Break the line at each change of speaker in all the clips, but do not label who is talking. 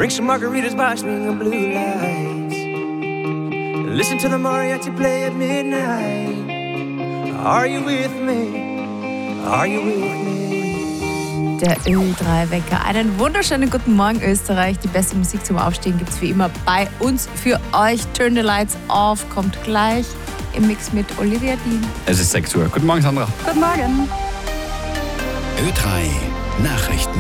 Drink some margaritas by swinging blue lights. Listen to the mariachi play at midnight. Are you with me? Are you with me?
Der Ö3-Wecker. Einen wunderschönen guten Morgen, Österreich. Die beste Musik zum Aufstehen gibt es wie immer bei uns für euch. Turn the Lights Off kommt gleich im Mix mit Olivia Dean.
Es ist 6 Uhr. Guten Morgen, Sandra.
Guten Morgen.
Ö3 Nachrichten.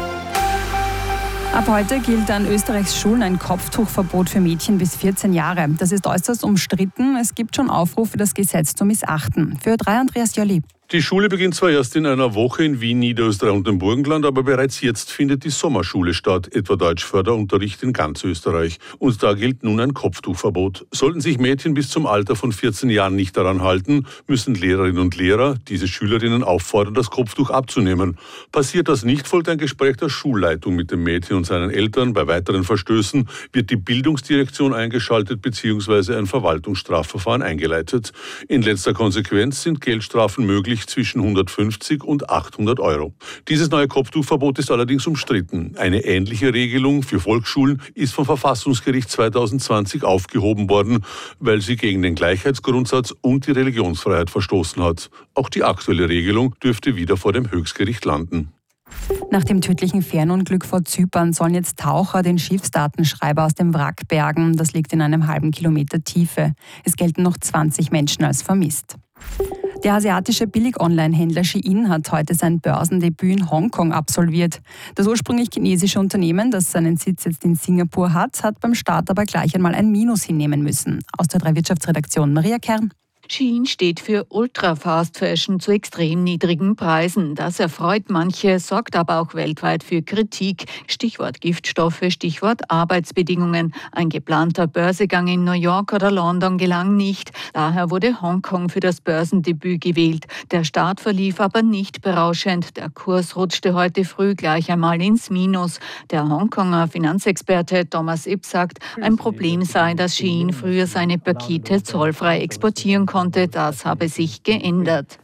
Ab heute gilt an Österreichs Schulen ein Kopftuchverbot für Mädchen bis 14 Jahre. Das ist äußerst umstritten. Es gibt schon Aufrufe, das Gesetz zu missachten. Für Ö3 Andreas Jolli.
Die Schule beginnt zwar erst in einer Woche in Wien, Niederösterreich und dem Burgenland, aber bereits jetzt findet die Sommerschule statt, etwa Deutschförderunterricht in ganz Österreich. Und da gilt nun ein Kopftuchverbot. Sollten sich Mädchen bis zum Alter von 14 Jahren nicht daran halten, müssen Lehrerinnen und Lehrer diese Schülerinnen auffordern, das Kopftuch abzunehmen. Passiert das nicht, folgt ein Gespräch der Schulleitung mit dem Mädchen und seinen Eltern. Bei weiteren Verstößen wird die Bildungsdirektion eingeschaltet bzw. ein Verwaltungsstrafverfahren eingeleitet. In letzter Konsequenz sind Geldstrafen möglich zwischen 150 und 800 Euro. Dieses neue Kopftuchverbot ist allerdings umstritten. Eine ähnliche Regelung für Volksschulen ist vom Verfassungsgericht 2020 aufgehoben worden, weil sie gegen den Gleichheitsgrundsatz und die Religionsfreiheit verstoßen hat. Auch die aktuelle Regelung dürfte wieder vor dem Höchstgericht landen.
Nach dem tödlichen Fährenunglück vor Zypern sollen jetzt Taucher den Schiffsdatenschreiber aus dem Wrack bergen. Das liegt in einem halben Kilometer Tiefe. Es gelten noch 20 Menschen als vermisst. Der asiatische Billig-Online-Händler Shein hat heute sein Börsendebüt in Hongkong absolviert. Das ursprünglich chinesische Unternehmen, das seinen Sitz jetzt in Singapur hat beim Start aber gleich einmal ein Minus hinnehmen müssen. Aus der 3 Wirtschaftsredaktion Maria Kern.
Shein steht für Ultra-Fast-Fashion zu extrem niedrigen Preisen. Das erfreut manche, sorgt aber auch weltweit für Kritik. Stichwort Giftstoffe, Stichwort Arbeitsbedingungen. Ein geplanter Börsegang in New York oder London gelang nicht. Daher wurde Hongkong für das Börsendebüt gewählt. Der Start verlief aber nicht berauschend. Der Kurs rutschte heute früh gleich einmal ins Minus. Der Hongkonger Finanzexperte Thomas Ip sagt, ein Problem sei, dass Shein früher seine Pakete zollfrei exportieren konnte. Das habe sich geändert.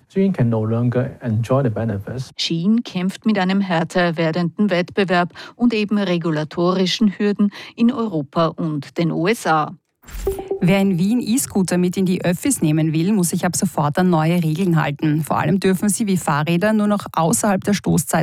Shein kämpft mit einem härter werdenden Wettbewerb und eben regulatorischen Hürden in Europa und den USA.
Wer in Wien E-Scooter mit in die Öffis nehmen will, muss sich ab sofort an neue Regeln halten. Vor allem dürfen sie wie Fahrräder nur noch außerhalb der Stoßzeiten